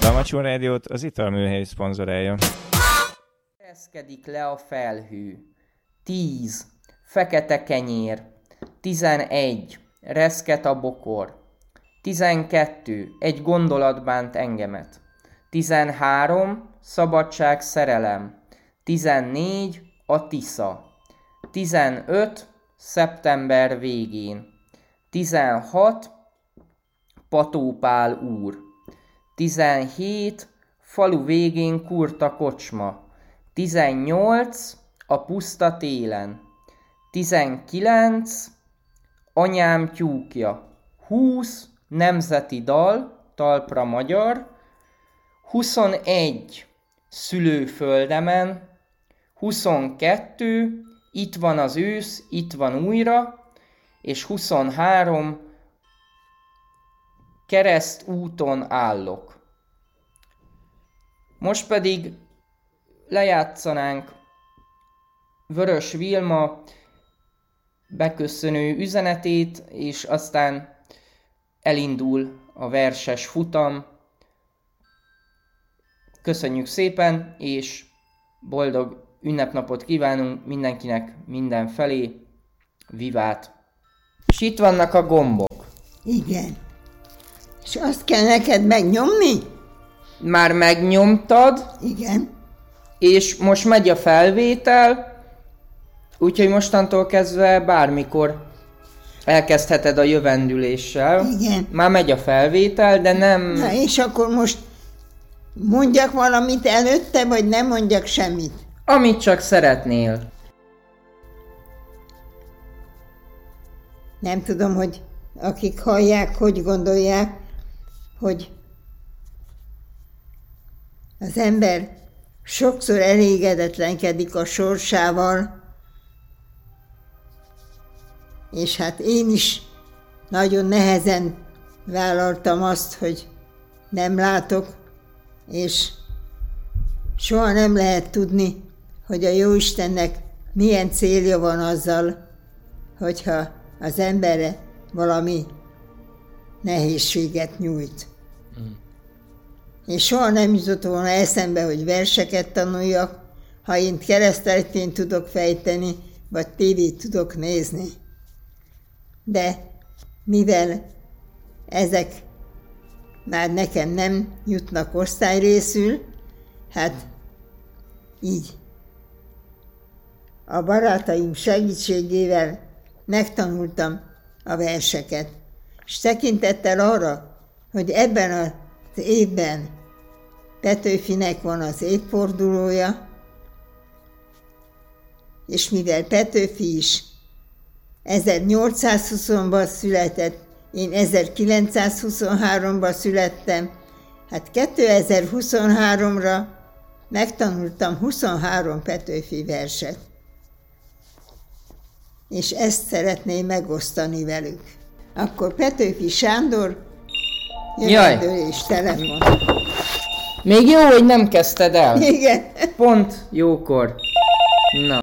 Damacsó Rádiót az Italműhely szponzorálja. Ereszkedik le a felhő. 10. Fekete kenyér. 11. Reszket a bokor. 12. Egy gondolat bánt engemet. 13. Szabadság, szerelem. 14. A Tisza. 15. Szeptember végén. 16. Patópál úr. 17. Falu végén kurta kocsma. 18. A puszta télen. 19. Anyám tyúkja. 20. Nemzeti dal, talpra magyar. 21. Szülőföldemen. 22. Itt van az ősz, itt van újra. És 23. Keresztúton állok. Most pedig lejátszanánk Vörös Vilma beköszönő üzenetét, és aztán elindul a verses futam. Köszönjük szépen, és boldog ünnepnapot kívánunk mindenkinek mindenfelé. Vivát! És itt vannak a gombok. Igen. És azt kell neked megnyomni? Már megnyomtad, Igen. és most megy a felvétel, úgyhogy mostantól kezdve bármikor elkezdheted a jövendüléssel. Igen. Már megy a felvétel, de nem... Na és akkor most mondjak valamit előtte, vagy nem mondjak semmit? Amit csak szeretnél. Nem tudom, hogy akik hallják, hogy gondolják, hogy az ember sokszor elégedetlenkedik a sorsával, és hát én is nagyon nehezen vállaltam azt, hogy nem látok, és soha nem lehet tudni, hogy a Jóistennek milyen célja van azzal, hogyha az emberre valami nehézséget nyújt. És soha nem jutott volna eszembe, hogy verseket tanuljak, ha én kereszteltényt tudok fejteni, vagy tévét tudok nézni. De mivel ezek már nekem nem jutnak osztályrészül, hát így a barátaim segítségével megtanultam a verseket. És tekintettel arra, hogy ebben az évben Petőfinek van az évfordulója, és mivel Petőfi is 1820-ban született, én 1923-ban születtem, hát 2023-ra megtanultam 23 Petőfi verset. És ezt szeretném megosztani velük. Akkor Petőfi Sándor, jövendőlés, telefon. Még jó, hogy nem kezdted el. Igen. Pont jókor. Na.